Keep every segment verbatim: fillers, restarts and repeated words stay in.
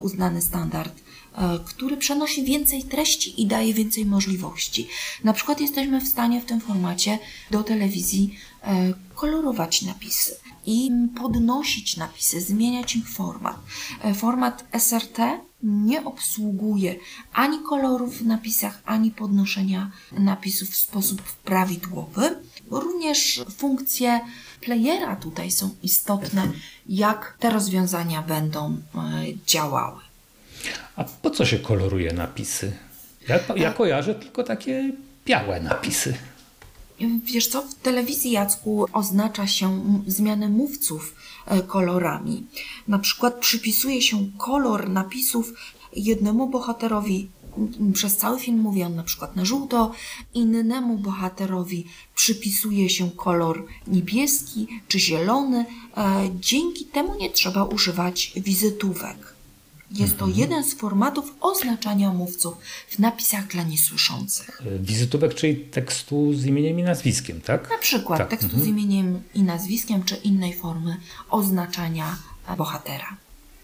uznany standard, który przenosi więcej treści i daje więcej możliwości. Na przykład jesteśmy w stanie w tym formacie do telewizji kolorować napisy i podnosić napisy, zmieniać ich format. Format S R T nie obsługuje ani kolorów w napisach, ani podnoszenia napisów w sposób prawidłowy. Również funkcje playera tutaj są istotne, jak te rozwiązania będą działały. A po co się koloruje napisy? Ja, ja kojarzę tylko takie białe napisy. Wiesz co, w telewizji, Jacku, oznacza się zmianę mówców kolorami. Na przykład przypisuje się kolor napisów jednemu bohaterowi. Przez cały film mówi on na przykład na żółto, innemu bohaterowi przypisuje się kolor niebieski czy zielony. Dzięki temu nie trzeba używać wizytówek. Jest to jeden z formatów oznaczania mówców w napisach dla niesłyszących. Wizytówek, czyli tekstu z imieniem i nazwiskiem, tak? Na przykład tak. tekstu mhm. z imieniem i nazwiskiem, czy innej formy oznaczania bohatera.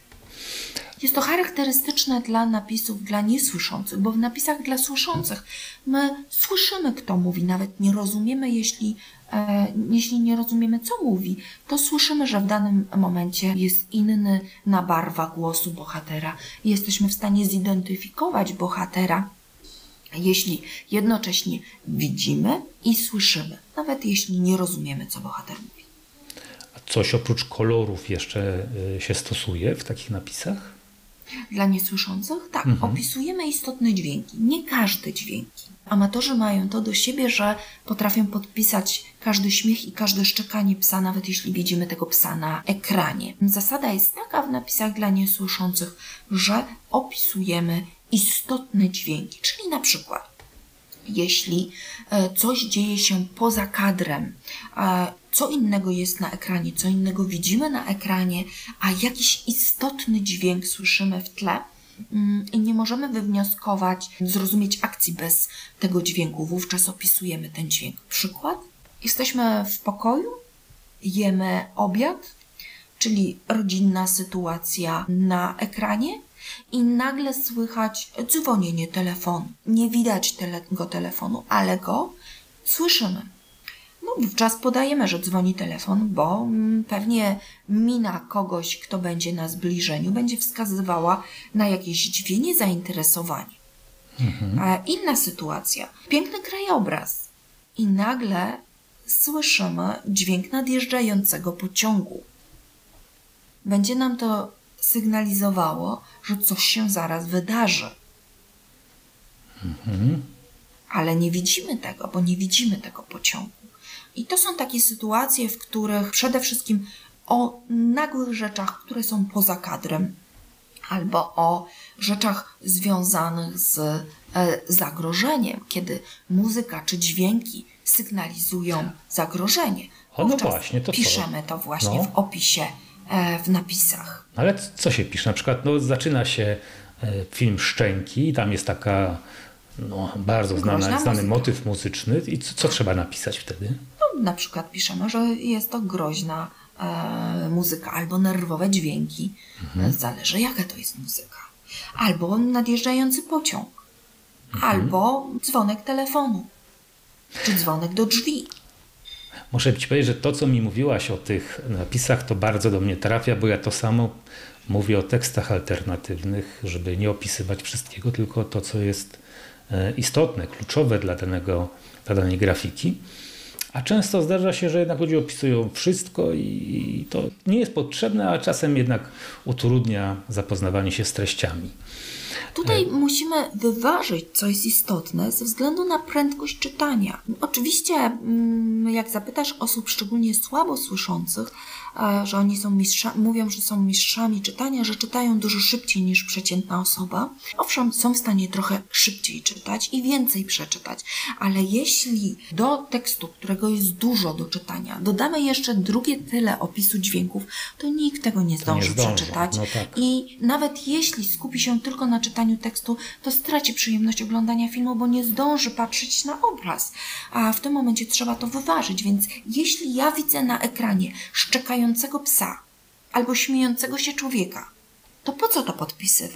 Jest to charakterystyczne dla napisów dla niesłyszących, bo w napisach dla słyszących my słyszymy, kto mówi, nawet nie rozumiemy, jeśli, e, jeśli nie rozumiemy, co mówi, to słyszymy, że w danym momencie jest inna barwa głosu bohatera. Jesteśmy w stanie zidentyfikować bohatera, jeśli jednocześnie widzimy i słyszymy, nawet jeśli nie rozumiemy, co bohater mówi. A coś oprócz kolorów jeszcze się stosuje w takich napisach? Dla niesłyszących? Tak, mhm. opisujemy istotne dźwięki, nie każde dźwięki. Amatorzy mają to do siebie, że potrafią podpisać każdy śmiech i każde szczekanie psa, nawet jeśli widzimy tego psa na ekranie. Zasada jest taka w napisach dla niesłyszących, że opisujemy istotne dźwięki, czyli na przykład jeśli coś dzieje się poza kadrem, co innego jest na ekranie, co innego widzimy na ekranie, a jakiś istotny dźwięk słyszymy w tle i nie możemy wywnioskować, zrozumieć akcji bez tego dźwięku, wówczas opisujemy ten dźwięk. Przykład? Jesteśmy w pokoju, jemy obiad, czyli rodzinna sytuacja na ekranie, i nagle słychać dzwonienie telefonu. Nie widać tego telefonu, ale go słyszymy. No, wówczas podajemy, że dzwoni telefon, bo pewnie mina kogoś, kto będzie na zbliżeniu, będzie wskazywała na jakieś dźwięk, zainteresowanie. Mhm. A inna sytuacja. Piękny krajobraz. I nagle słyszymy dźwięk nadjeżdżającego pociągu. Będzie nam to sygnalizowało, że coś się zaraz wydarzy. Mhm. Ale nie widzimy tego, bo nie widzimy tego pociągu. I to są takie sytuacje, w których przede wszystkim o nagłych rzeczach, które są poza kadrem, albo o rzeczach związanych z e, zagrożeniem, kiedy muzyka czy dźwięki sygnalizują zagrożenie. O, no właśnie, to piszemy co? to właśnie no. w opisie, e, w napisach. Ale co się pisze? Na przykład no, zaczyna się film Szczęki i tam jest taka no, bardzo znana, znany motyw muzyczny. I co, co trzeba napisać wtedy? No, na przykład piszemy, że jest to groźna e, muzyka albo nerwowe dźwięki. Mhm. Zależy, jaka to jest muzyka. Albo nadjeżdżający pociąg. Mhm. Albo dzwonek telefonu. Czy dzwonek do drzwi. Muszę ci powiedzieć, że to, co mi mówiłaś o tych napisach, to bardzo do mnie trafia, bo ja to samo mówię o tekstach alternatywnych, żeby nie opisywać wszystkiego, tylko to, co jest istotne, kluczowe dla, danego, dla danej grafiki. A często zdarza się, że jednak ludzie opisują wszystko i to nie jest potrzebne, a czasem jednak utrudnia zapoznawanie się z treściami. Tutaj e... musimy wyważyć, co jest istotne, ze względu na prędkość czytania. Oczywiście, jak zapytasz osób szczególnie słabo słyszących, że oni są mistrza, mówią, że są mistrzami czytania, że czytają dużo szybciej niż przeciętna osoba. Owszem, są w stanie trochę szybciej czytać i więcej przeczytać, ale jeśli do tekstu, którego jest dużo do czytania, dodamy jeszcze drugie tyle opisu dźwięków, to nikt tego nie zdąży, nie zdąży. przeczytać. No tak. I nawet jeśli skupi się tylko na czytaniu tekstu, to straci przyjemność oglądania filmu, bo nie zdąży patrzeć na obraz. A w tym momencie trzeba to wyważyć, więc jeśli ja widzę na ekranie szczekającego psa albo śmiejącego się człowieka, to po co to podpisywać?